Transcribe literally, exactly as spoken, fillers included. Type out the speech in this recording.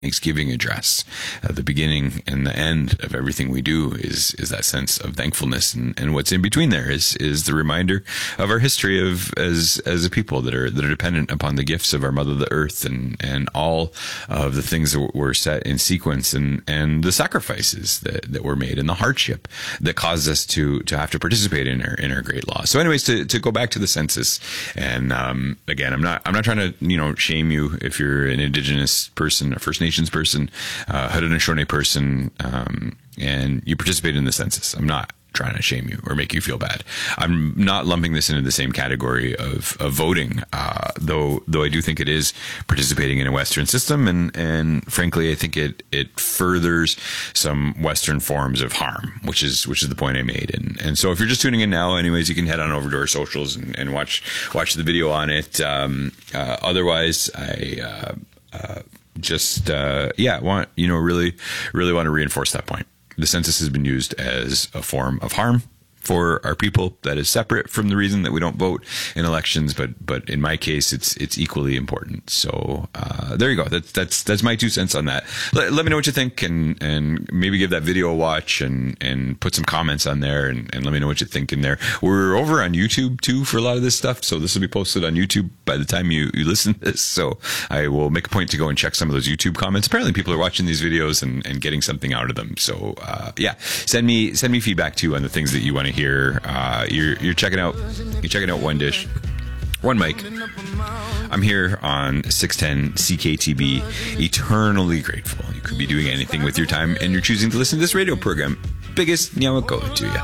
Thanksgiving address. Uh, the beginning and the end of everything we do is is that sense of thankfulness, and, and what's in between there is is the reminder of our history of as as a people that are that are dependent upon the gifts of our Mother the Earth, and and all of the things that were set in sequence, and and the sacrifices that, that were made, and the hardship that caused us to to have to participate in our in our great law. So, anyways, to to go back to the census, and um, again, I'm not I'm not trying to you know shame you if you're an Indigenous person, a First Nations person, uh, Haudenosaunee person, um, and you participate in the census. I'm not trying to shame you or make you feel bad. I'm not lumping this into the same category of, of voting, uh, though though I do think it is participating in a Western system, and, and frankly, I think it it furthers some Western forms of harm, which is which is the point I made. And and so if you're just tuning in now, anyways, you can head on over to our socials and, and watch watch the video on it. Um, uh, otherwise, I. Uh, uh, Just, uh, yeah, want, you know, really, really want to reinforce that point. The census has been used as a form of harm for our people that is separate from the reason that we don't vote in elections. But, but in my case, it's, it's equally important. So, uh, there you go. That's, that's, that's my two cents on that. Let, let me know what you think, and, and maybe give that video a watch, and, and put some comments on there, and, and let me know what you think in there. We're over on YouTube too for a lot of this stuff. So this will be posted on YouTube by the time you, you listen to this. So I will make a point to go and check some of those YouTube comments. Apparently people are watching these videos and, and getting something out of them. So, uh, yeah, send me, send me feedback too on the things that you want to hear. Uh, you're, you're checking out, you're checking out One Dish, One Mic. I'm here on six ten C K T B, eternally grateful. You could be doing anything with your time, and you're choosing to listen to this radio program. Biggest nyawako to you.